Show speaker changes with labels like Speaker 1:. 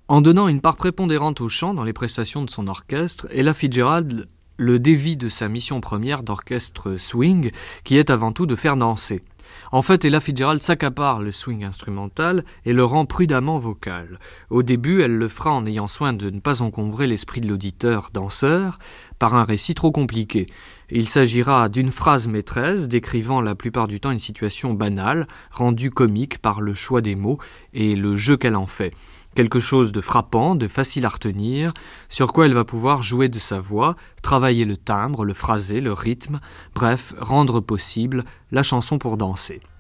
Speaker 1: En donnant une part prépondérante au chant dans les prestations de son orchestre, Ella Fitzgerald le dévie de sa mission première d'orchestre swing, qui est avant tout de faire danser. En fait, Ella Fitzgerald s'accapare le swing instrumental et le rend prudemment vocal. Au début, elle le fera en ayant soin de ne pas encombrer l'esprit de l'auditeur danseur par un récit trop compliqué. Il s'agira d'une phrase maîtresse décrivant la plupart du temps une situation banale, rendue comique par le choix des mots et le jeu qu'elle en fait. Quelque chose de frappant, de facile à retenir, sur quoi elle va pouvoir jouer de sa voix, travailler le timbre, le phrasé, le rythme, bref, rendre possible la chanson pour danser.